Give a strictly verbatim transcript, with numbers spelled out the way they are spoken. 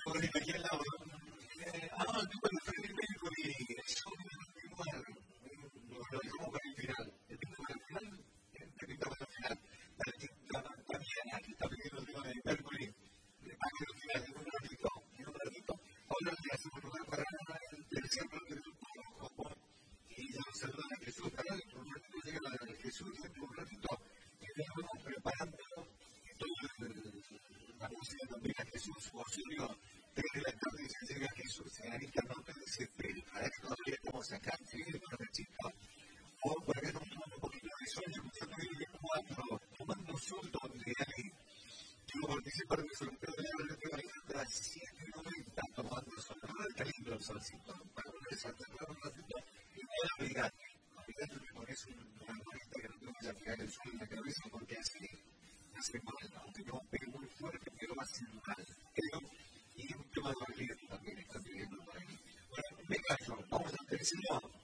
aquí al lado. Eh, ah, tú cuando Freddie Mercury, eso igual, lo, lo dejamos para el final. El pinto para el final, el pinto para el final. También aquí está pidiendo el tema de Mercury, le pago el final en un ratito, en un ratito. Ahora le hacemos lugar para el tercer bloque del grupo y ya nos saludan a Jesús, ¿verdad? Por un ratito llega a Jesús, y un ratito estamos preparando toda la música también a Jesús, o Silvio. tres de la tarde se llega Jesús, señorita, no te desesperes, para que todavía estamos acá, ¿sí? Para la chica, o para que nos tomamos un poquito de sueño, escuchando el cuatro, tomando sol donde hay, quiero participar del sorteo de la red de Valladolid a siete noventa, tomando sol, ¿verdad? Está lindo el solcito, para ponerse a cerrar un ratito, y no olvidarte, olvidate que pones una manita que no te vaya a pegar el sol en la cabeza, porque así hace mal, aunque no pegue muy fuerte, pero va a ser mal, creo. Y un tema de Valladolid también está pidiendo por ahí. Bueno, me callo, vamos al tercero.